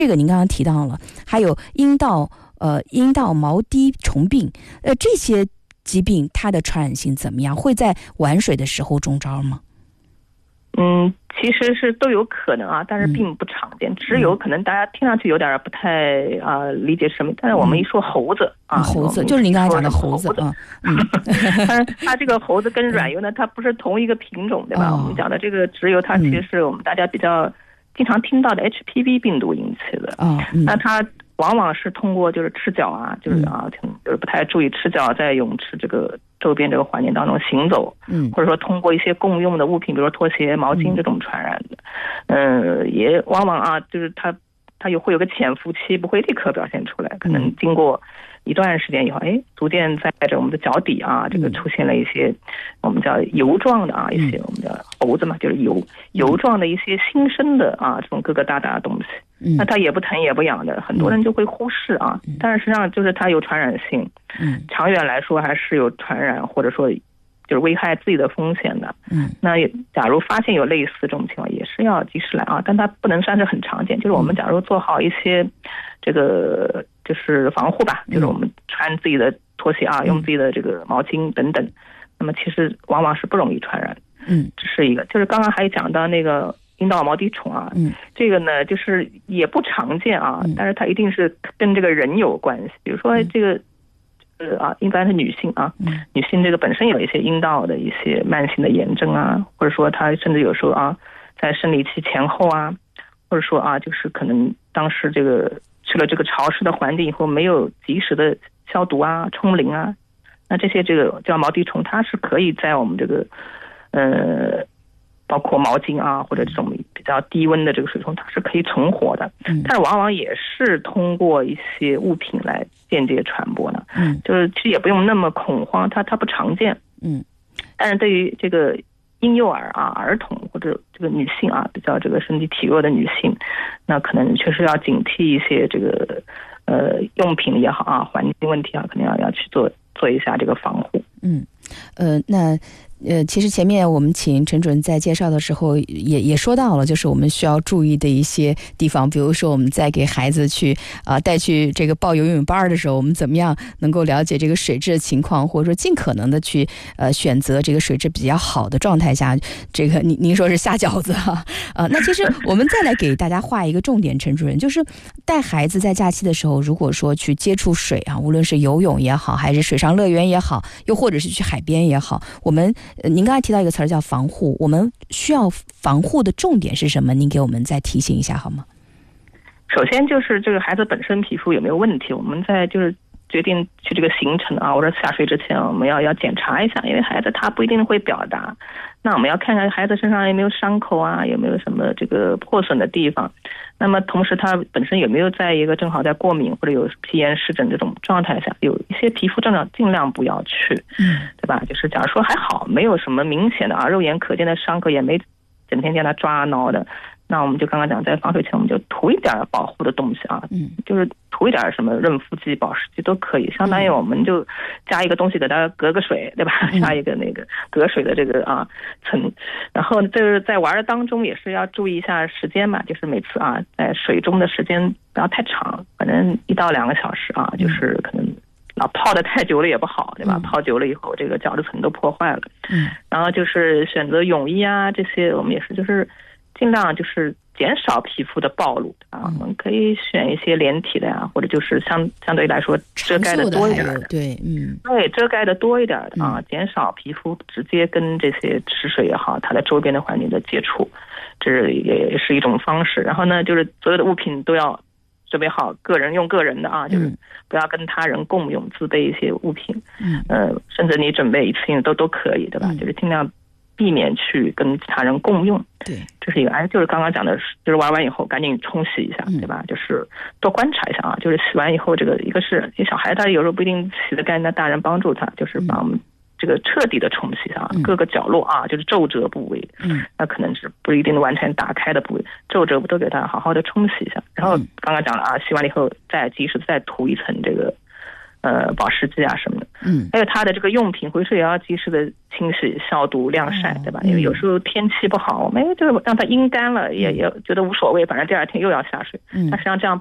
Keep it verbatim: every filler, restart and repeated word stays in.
这个您刚刚提到了，还有阴道呃阴道毛滴虫病，呃这些疾病它的传染性怎么样？会在玩水的时候中招吗？ 嗯，其实是都有可能啊，但是并不常见。嗯、只有可能大家听上去有点不太啊、呃、理解什么，但是我们一说猴子、嗯、啊， 猴子就是您刚才讲的猴子啊， 嗯，但是它这个猴子跟软疣呢，它不是同一个品种，对吧？哦、我们讲的这个脂疣，它其实是我们大家比较经常听到的 H P V 病毒引起的。 啊、嗯， 那它往往是通过就是赤脚啊，就是啊，就是不太注意赤脚在泳池这个周边这个环境当中行走，嗯，或者说通过一些共用的物品，比如说拖鞋、毛巾这种传染的，嗯，呃、也往往啊，就是它它有会有个潜伏期，不会立刻表现出来，可能经过一段时间以后，哎，逐渐在这我们的脚底啊，这个出现了一些我们叫油状的啊，一些我们叫猴子嘛，就是油油状的一些新生的啊这种疙疙瘩瘩的东西。那它也不疼也不痒的，很多人就会忽视啊。嗯、但是实际上就是它有传染性，嗯，长远来说还是有传染或者说就是危害自己的风险的。嗯，那假如发现有类似这种情况，也是要及时来啊。但它不能算是很常见，就是我们假如做好一些这个就是防护吧，就是我们穿自己的拖鞋啊，用自己的这个毛巾等等，那么其实往往是不容易传染。嗯，这是一个。就是刚刚还讲到那个阴道毛滴虫啊，嗯，这个呢就是也不常见啊，嗯、但是它一定是跟这个人有关系。比如说这个，呃啊，一般是女性啊，嗯、女性这个本身有一些阴道的一些慢性的炎症啊，或者说她甚至有时候啊，在生理期前后啊，或者说啊，就是可能当时这个去了这个潮湿的环境以后，没有及时的消毒啊、冲淋啊，那这些这个叫毛滴虫，它是可以在我们这个，呃。包括毛巾啊，或者这种比较低温的这个水中，它是可以存活的，嗯、但是往往也是通过一些物品来间接传播的。嗯，就是其实也不用那么恐慌，它它不常见。嗯，但是对于这个婴幼儿啊、儿童或者这个女性啊，比较这个身体体弱的女性，那可能确实要警惕一些这个呃用品也好啊，环境问题啊，肯定要要去做做一下这个防护。 嗯，呃，那。呃，其实前面我们请陈主任在介绍的时候也也说到了，就是我们需要注意的一些地方，比如说我们在给孩子去啊、呃、带去这个报游泳班的时候，我们怎么样能够了解这个水质的情况，或者说尽可能的去呃选择这个水质比较好的状态下，这个您您说是下饺子哈啊、呃，那其实我们再来给大家画一个重点，陈主任就是带孩子在假期的时候，如果说去接触水啊，无论是游泳也好，还是水上乐园也好，又或者是去海边也好，我们呃，您刚才提到一个词儿叫防护，我们需要防护的重点是什么？您给我们再提醒一下好吗？ 首先就是这个孩子本身皮肤有没有问题，我们在就是决定去这个行程啊，或者下水之前，我们要要检查一下，因为孩子他不一定会表达，那我们要看看孩子身上有没有伤口啊，有没有什么这个破损的地方。那么同时他本身有没有在一个正好在过敏或者有皮炎湿疹这种状态下，有一些皮肤症状尽量不要去，嗯，对吧？就是假如说还好，没有什么明显的啊肉眼可见的伤口，也没整天叫他抓挠的，那我们就刚刚讲，在防水前我们就涂一点保护的东西啊，嗯，就是涂一点什么润肤剂、保湿剂都可以，相当于我们就加一个东西给它隔个水，对吧？嗯、加一个那个隔水的这个啊层，然后就是在玩的当中也是要注意一下时间嘛，就是每次啊在水中的时间不要太长，反正一到两个小时啊，就是可能。老泡的太久了也不好，对吧？嗯、泡久了以后，这个角质层都破坏了。嗯，然后就是选择泳衣啊，这些我们也是，就是尽量就是减少皮肤的暴露啊。嗯、我们可以选一些连体的呀、啊，或者就是相相对来说遮盖的多一点的， 的对，嗯， 对，遮盖的多一点的啊，嗯、减少皮肤直接跟这些池水也好，它的周边的环境的接触，这也是一种方式。然后呢，就是所有的物品都要。准备好个人用个人的啊，就是不要跟他人共用自备一些物品，嗯，呃，甚至你准备一次性都都可以，对吧？嗯、就是尽量避免去跟他人共用。对，这是一个。哎，就是刚刚讲的，就是玩完以后赶紧冲洗一下，嗯、对吧？就是多观察一下啊，就是洗完以后，这个一个是小孩他有时候不一定洗得干净，那大人帮助他，就是帮我们。这个彻底的冲洗啊，各个角落啊，就是皱褶部位，嗯，那可能是不一定完全打开的部位，皱褶都给它好好的冲洗一下。然后刚刚讲了啊，洗完了以后再及时再涂一层这个呃保湿剂啊什么的。 嗯， 还有它的这个用品回收也要及时的清洗、消毒、晾晒，对吧？因为有时候天气不好，我们就让它阴干了，也也觉得无所谓，反正第二天又要下水。嗯，它实际上这样